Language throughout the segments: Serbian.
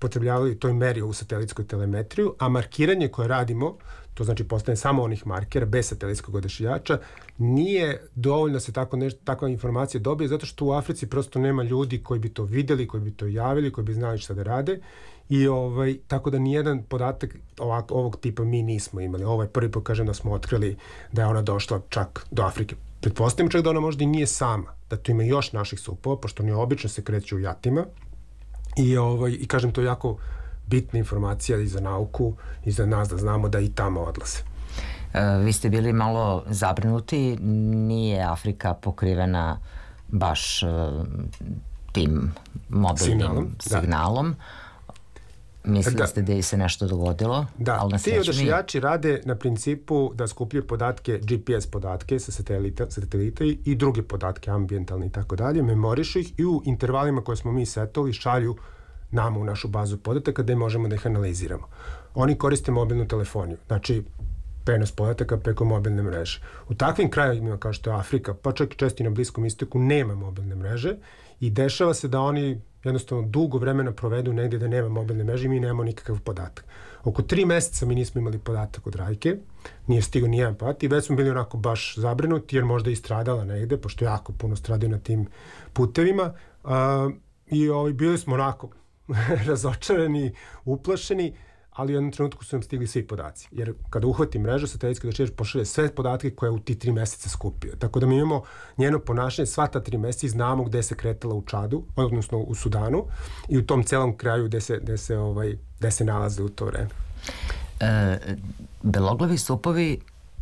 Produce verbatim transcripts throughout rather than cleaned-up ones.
upotrebljavali, to i meri ovu satelitsku telemetriju, a markiranje koje radimo, to znači postane samo onih markera bez satelitskog odašiljača, nije dovoljno da se tako nešto, takva informacija dobije, zato što u Africi prosto nema ljudi koji bi to videli, koji bi to javili, koji bi znali šta da rade. I ovaj, tako da nijedan podatak ovak, ovog tipa mi nismo imali. Ovo je prvi put, kažem, da smo otkrili da je ona došla čak do Afrike. Pretpostavljam čak da ona možda i nije sama, da tu ima još naših supova, pošto oni obično se kreću u jatima. I, ovaj, i kažem, to je jako bitna informacija i za nauku i za nas da znamo da i tamo odlaze. E, vi ste bili malo zabrinuti, nije Afrika pokrivena baš e, tim mobilnim signalom. signalom. Da. Mislili da. ste da je se nešto dogodilo? Da, ali ti odašiljači rade na principu da skupljaju podatke, G P S podatke sa satelita, satelita i druge podatke, ambijentalne i tako dalje, memorišu ih i u intervalima koje smo mi setali šalju nama u našu bazu podataka gde možemo da ih analiziramo. Oni koriste mobilnu telefoniju, znači prenos podataka preko mobilne mreže. U takvim krajevima kao što je Afrika, pa čak i često i na Bliskom istoku, nema mobilne mreže i dešava se da oni jednostavno dugo vremena provedu negde da nema mobilne mreže i mi nemamo nikakav podatak. Oko tri meseca mi nismo imali podatak od Rajke, nije stigao nijedan podatak i već smo bili onako baš zabrinuti jer možda i stradala negde, pošto jako puno stradaju na tim putevima. Uh, I ovaj, bili smo onako razočarani, uplašeni, ali u jednom trenutku su nam stigli svi podaci. Jer kada uhvati mrežu, satelitski odašiljač pošalje sve podatke koje je u ti tri meseca skupio. Tako da mi imamo njeno ponašanje sva ta tri meseca i znamo gde se kretala u Čadu, odnosno u Sudanu i u tom celom kraju gde se, gde se, ovaj, gde se nalaze u to vreme. E, beloglavi supovi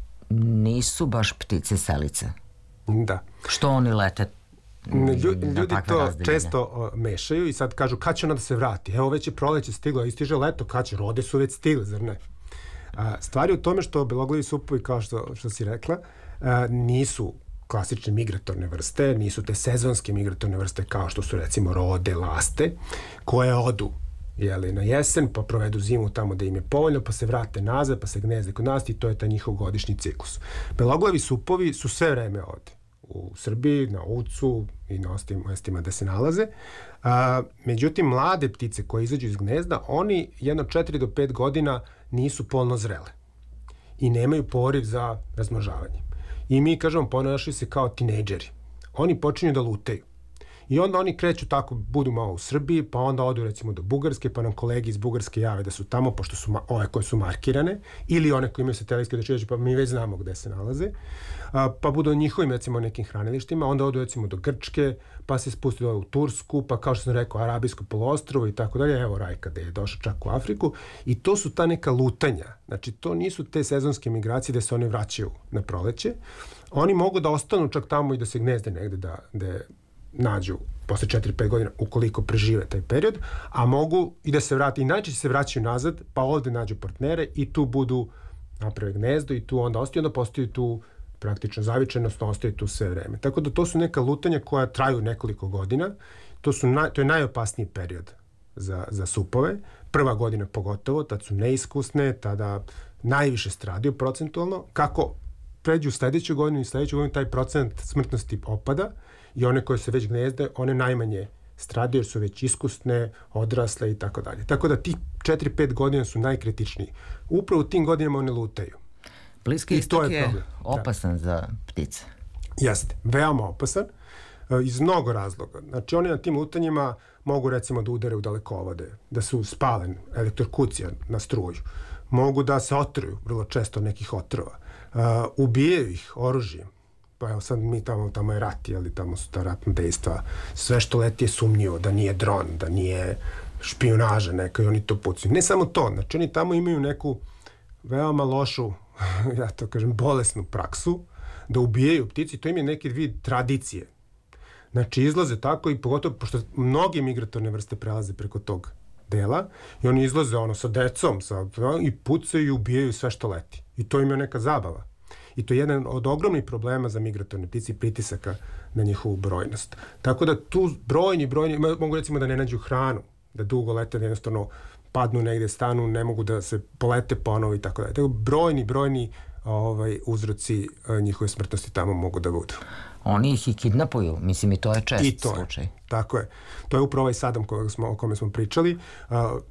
nisu baš ptice selice. Da. Što oni lete? Ljudi, ljudi to razdeljenja. često o, mešaju i sad kažu kad će ona da se vrati. Evo već je proleće stiglo, istiže leto, kad će, rode su već stigli, zar ne? A, stvar je u tome što beloglavi supovi, kao što, što si rekla, a, nisu klasične migratorne vrste, nisu te sezonske migratorne vrste kao što su recimo rode, laste, koje odu jeli, na jesen, pa provedu zimu tamo da im je povoljno, pa se vrate nazad, pa se gnezde kod nas i to je taj njihov godišnji ciklus. Beloglavi supovi su sve vreme ovde. U Srbiji, na Ucu i na ostalim mestima gde se nalaze. A, međutim, mlade ptice koje izađu iz gnezda, oni jedno četiri do pet godina nisu polno zrele i nemaju poriv za razmnožavanje. I mi, kažemo, ponašaju se kao tinejdžeri. Oni počinju da lutaju. I onda oni kreću tako, budu malo u Srbiji, pa onda odu recimo do Bugarske, pa nam kolegi iz Bugarske jave da su tamo, pošto su ove koje su markirane, ili one koje imaju satelitske odašiljače, pa mi već znamo gde se nalaze, a, pa budu na njihovim recimo nekim hranilištima, onda odu recimo do Grčke, pa se spusti dole u Tursku, pa kao što sam rekao, Arabijsko poluostrvo i tako dalje, evo Rajka gde je došao čak u Afriku, i to su ta neka lutanja, znači to nisu te sezonske migracije gde se oni vraćaju na proleće, oni mogu da ostanu čak tamo i da se gnezde negde da, da nađu posle četiri pet godina ukoliko prežive taj period, a mogu i da se vrati, i najčešće se vraćaju nazad, pa ovde nađu partnere i tu budu naprave gnezdo i tu onda ostaju, onda postaju tu praktično zavičenost, ostaju tu sve vreme. Tako da to su neka lutanja koja traju nekoliko godina, to, su naj, to je najopasniji period za, za supove, prva godina pogotovo, tad su neiskusne, tada najviše stradaju procentualno, kako pređu u sledeću godinu i sledeću godinu taj procent smrtnosti opada i one koje se već gnezde, one najmanje stradaju jer su već iskusne, odrasle i tako dalje. Tako da tih četiri pet godina su najkritičniji. Upravo u tim godinama one lutaju. Bliski istok je, je opasan da. za ptice. Jeste, veoma opasan iz mnogo razloga. Znači oni na tim lutanjima mogu recimo da udare u dalekovode, da su spalen elektrokucija na struju, mogu da se otruju vrlo često nekih otrova, uh, ubijaju ih oružjem. Pa evo sad mi tamo, tamo je rat, jeli, tamo su ta ratna dejstva, sve što leti je sumnjivo, da nije dron, da nije špijunaža neka i oni to pucaju. Ne samo to, znači oni tamo imaju neku veoma lošu, ja to kažem, bolesnu praksu, da ubijaju ptici, to im je neki vid tradicije. Znači izlaze tako i pogotovo, pošto mnoge migratorne vrste prelaze preko tog dela i oni izlaze ono sa decom sa, i pucaju i ubijaju sve što leti. I to im je neka zabava. I to je jedan od ogromnih problema za migratorne ptice i pritisaka na njihovu brojnost. Tako da tu brojni, brojni, mogu recimo da ne nađu hranu, da dugo lete, da jednostavno padnu negde, stanu, ne mogu da se polete ponovo i tako dalje. Tako brojni, brojni ovaj, uzroci njihove smrtnosti tamo mogu da budu. Oni ih i kidnapuju, mislim i to je čest I to slučaj. Je, tako je. To je upravo ovaj Sadam kojeg smo, o kome smo pričali. Uh,